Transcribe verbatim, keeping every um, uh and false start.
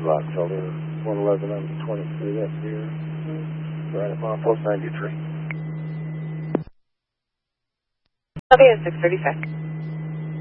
Rock Shoulder, one eleven on twenty-three, that's here. Right at milepost ninety-three. Okay, six thirty-five.